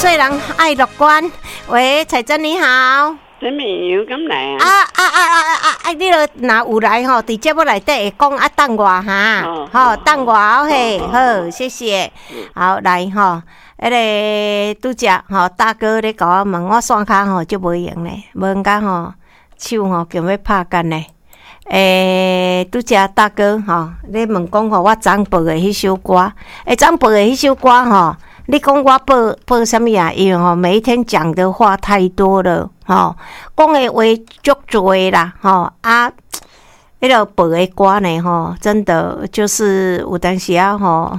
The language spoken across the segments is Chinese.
做人爱乐观。喂，彩珍你好。 什么有咁来啊！你若若有来吼，伫节目内底会讲啊，等我哈，吼，等我嘿，好，谢谢。好来吼，拄只吼大哥咧甲我问，我线骹吼就无用咧，无用甲吼手吼叫要拍干咧。拄只大哥吼咧问讲吼，我昨播的迄首歌，昨播的迄首歌吼。你讲我报什么啊？因为吼每一天讲的话太多了，吼讲的话足多啦，吼啊，迄个报的歌呢，吼真的就是有当时啊，吼，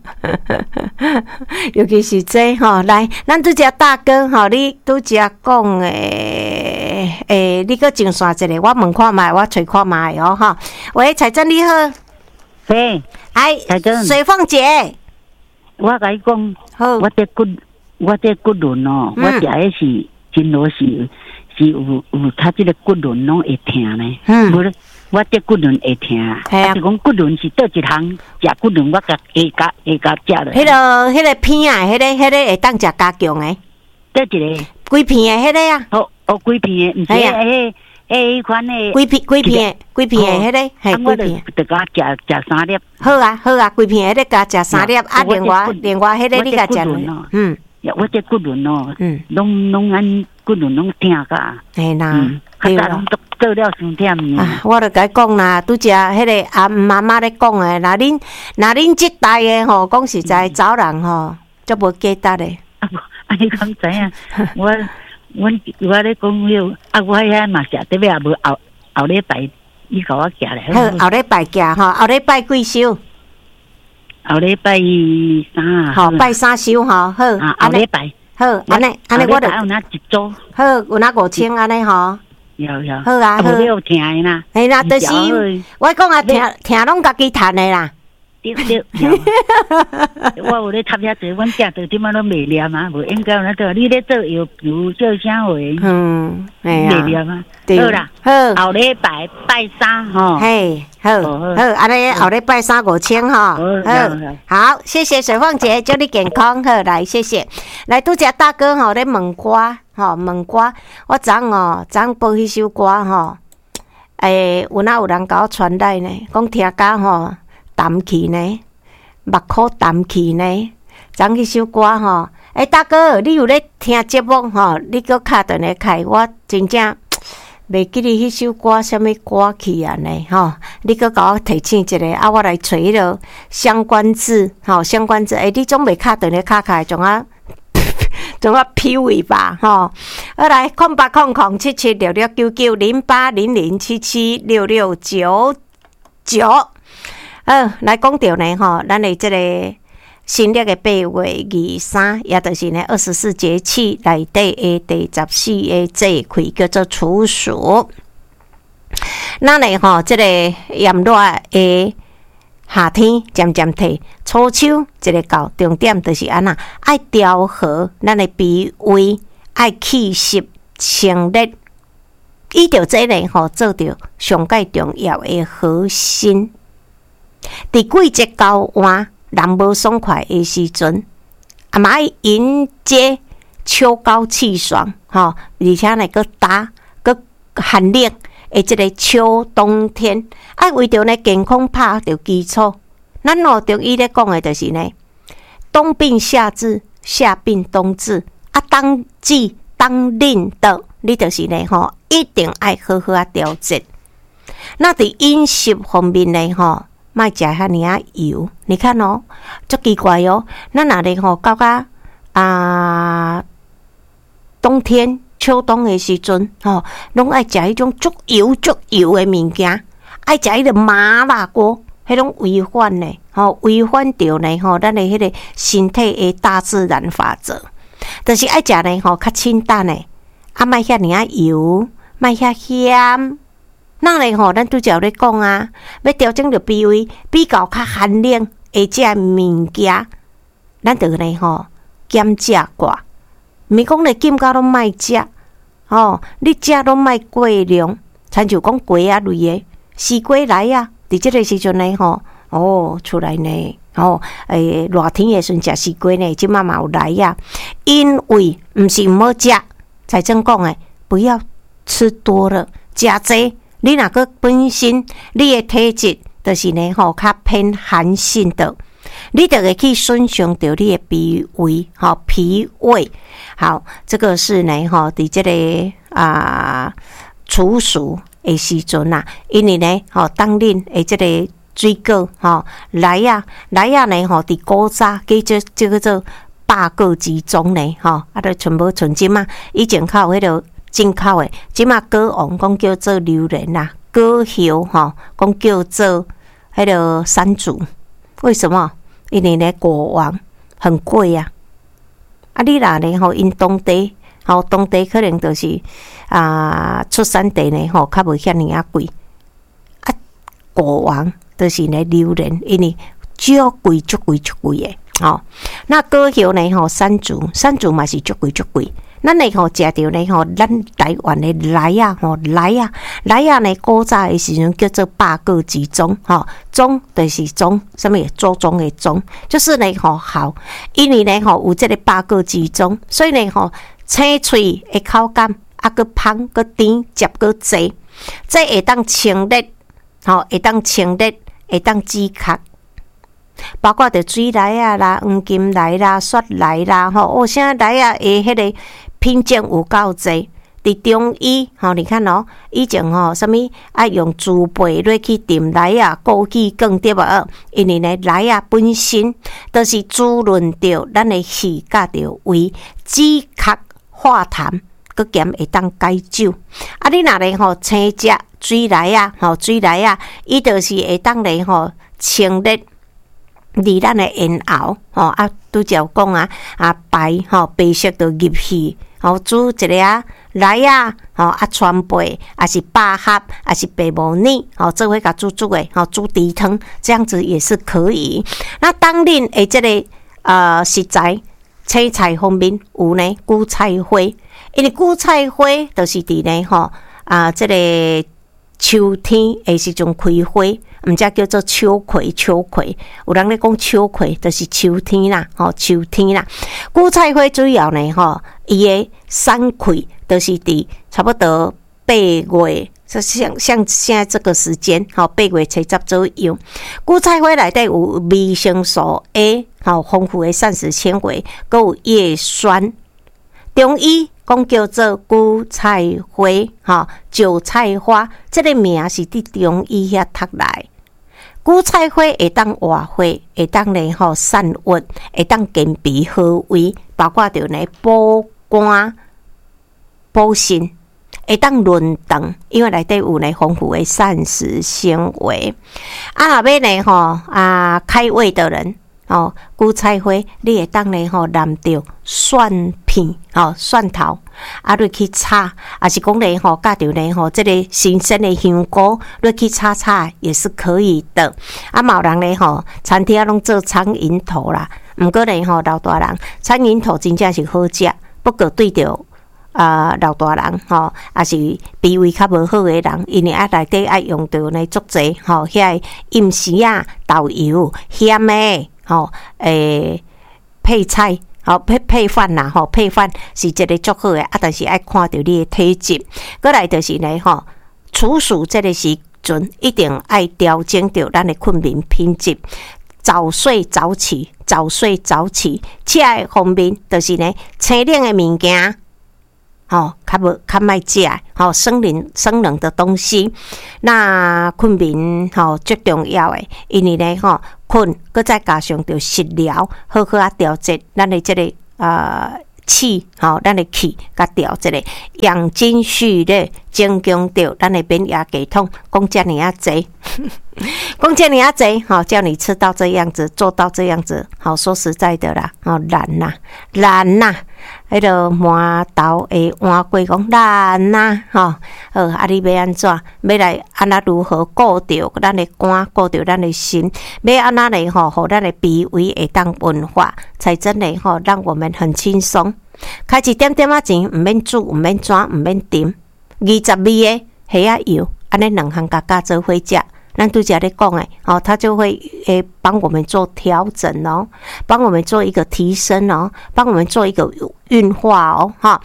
尤其是这吼，来，咱拄只大哥吼，你拄只讲诶，你搁上线一个，我问看卖，我找看卖哦，哈。喂，彩珍你好， 嘿，彩珍， 水凤姐。 我甲你讲，我这骨轮哦，我食的是真罗是有他这个骨轮拢会疼呢。无咧，我这骨轮会疼。啊，是讲骨轮是倒一行食骨轮，我甲下甲食了。 迄个片啊，迄个会当食加强的。 倒一个规片的迄个啊。 哦，规片的，毋是迄款的。 规片的迄个，嘿，规片。 得甲食3粒。 好啊，规片迄个甲食3粒，啊，另外迄个你甲食两。 我这骨轮哦，拢安骨轮拢疼噶。 嘿啦， 对啦，拢做了伤忝呢。 我就甲你讲啦，拄只迄个阿妈妈咧讲诶，若恁即代诶吼，讲实在找人吼，足无价值诶。 你敢知影？我咧讲迄我遐嘛是特别也无后礼拜，你甲我寄来。 好，后礼拜寄吼，后礼拜几收？ 后礼拜3， 好，拜3收吼，好， 后礼拜， 好，安尼我就有哪一组， 好，有哪5000安尼吼， 有， 好啊，好， 有听的啦， 嘿啦，就是我讲啊，听拢家己趁的啦。 对，我有咧插遐济，阮囝到点仔拢袂念啊，无应该有那做，你咧做有做啥话？袂念啊，好啦，好，后礼拜拜3吼， 嘿，好，安尼后礼拜3 5000吼，好，谢谢水凤姐，祝你健康，好，来，谢谢，来拄只大哥吼咧问歌，吼问歌，我昨播迄首歌吼，有人甲我传来呢，讲听甲吼。淡去呢，目眶淡去呢。昨迄首歌吼，大哥，你有咧听节目吼？你搁敲电话开，我真正袂记哩迄首歌什么歌去啊呢？吼，你搁甲我提醒一个，啊，我来找迄个相关字，吼，相关字，你总袂敲电话敲开，总啊批位吧，吼。好来08007766990800776699。来讲到呢吼，咱的这个新历的8月23，也就是呢24节气内底的第14个节气叫做处暑。咱呢吼，这个炎热的夏天渐渐退，初秋一个到重点就是安那，爱调和咱的脾胃，爱气湿清热，依照这个吼做着上界重要的核心。伫季节交换、人无爽快的时阵，嘛爱迎接秋高气爽，吼，而且呢，搁打搁寒冷的这个秋冬天，爱为着呢健康拍着基础。咱中医咧讲的就是呢，冬病夏治，夏病冬治，当季当令的，你就是呢吼，一定爱好好啊调节。那伫饮食方面呢，吼。莫食遐尔啊油，你看哦，足奇怪哦。咱若咧吼，到冬天、秋冬的时阵，吼，拢爱食迄种足油的物件，爱食迄个麻辣锅，迄种违反呢，吼，违反着呢，吼，咱的迄个身体的大自然法则，就是爱食呢，吼，较清淡的，莫遐尔啊油，莫遐咸。那咧吼，咱拄则有咧讲啊，要调整着脾胃，比较较寒冷的这物件，咱着咧吼减食寡，毋是讲咧减到拢莫食，吼，你食拢莫过量，亲像讲鸡啊类的，西瓜来啊，伫即个时阵咧吼，出来呢热天的时阵食西瓜呢，即嘛嘛有来呀。因为毋是毋好食，才正讲诶，不要吃多了，食济。你若个本身你的体质就是呢较偏寒性的，你就会去损伤到你的脾胃，脾胃。好，这个是呢伫这个处暑的时阵啊，因为呢当恁的这个水果来呢伫古早叫做百果之中呢都全部纯金嘛，以前较有迄个进口的，即嘛果王讲叫做榴莲啦，果叶讲叫做迄个山竹。为什么？因为呢果王很贵啊。你若呢因当地可能就是出产地呢较无遐尔啊贵。果王就是呢榴莲，因为足贵的。那果叶呢山竹嘛是足贵。咱呢食着呢咱台湾的来啊呢古早的时阵叫做百果之中中就是中什么周中的中，就是呢好，因为呢有这个百果之中，所以呢青脆的口感个香个甜汁个济，这会当清热会当清热会当止咳。包括着水来啊啦、黄金来啦、雪来啦，啥来啊的迄个品种有够济。伫中医你看以前什么爱用猪背落去炖来啊、枸杞梗对无？因为呢来啊本身就是滋润着咱的气甲着胃，止咳化痰，佮咸会当解酒。你若呢青食水来啊，伊就是会当呢清热。离咱的咽喉拄则有讲白色就入去煮一个来川贝还是百合还是白木耳做伙甲煮的煮猪汤，这样子也是可以。那当恁的这个食材青菜方面有呢韭菜花，因为韭菜花就是伫呢这个秋天的时阵开花，毋则叫做秋葵。有人咧讲秋葵，就是秋天啦，秋天啦。韭菜花主要呢，伊的产开就是伫差不多8月，像现在这个时间，8月初10左右。韭菜花内底有维生素 A， 丰富的膳食纤维，佮有叶酸。中医讲叫做韭菜花，韭菜花，这个名是伫中医遐读来。韭菜花会当活血，会当呢散郁，会当健脾好胃，包括着呢补肝、补肾，会当润肠，因为内底有呢丰富的膳食纤维。若要呢开胃的人。韭菜花你会当呢淋着蒜片蒜头落去炒，还是讲呢加着呢这个新鲜的香菇落去炒也是可以的。嘛有人呢餐厅拢做苍蝇头啦，毋过呢老大人苍蝇头真正是好食，不过对着老大人也是脾胃较无好的人，因为内底爱用到呢足济遐饮食豆油咸的配菜配饭啦配饭是一个足好的但是爱看到你的体质。过来就是呢处暑这个时阵一定爱调整到咱的困眠品质，早睡早起。食的方面就是呢清冷的物件较莫食生冷的东西。那困眠最重要的，因为呢困，搁再加上着食疗，好好调节咱的这个气咱的气甲调节咧，养精蓄锐，增强着咱的免疫系统。讲遮尔啊济，讲遮尔啊济，叫你吃到这样子，做到这样子，说实在的啦，难呐。迄个麻豆的换过讲难呐，你要安怎？要来安那如何顾着咱的肝，顾着咱的心？要安那呢？互咱的脾胃会当运化，才真的让我们很轻松。开一点点仔钱，毋免煮，毋免转，毋免炖，20味的虾仔油，安尼2项加做伙食， 咱拄则咧讲诶，它就会帮我们做调整哦，帮我们做一个提升哦，帮我们做一个运化哦，哈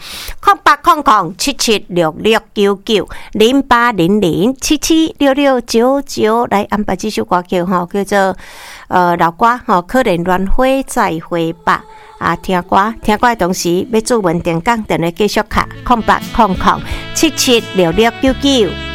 ，08007766990800776699来安排这首歌曲哈，叫做老歌哈，可能乱会再会吧。啊，听歌的同时要做文定讲，电话继续卡，0800776699。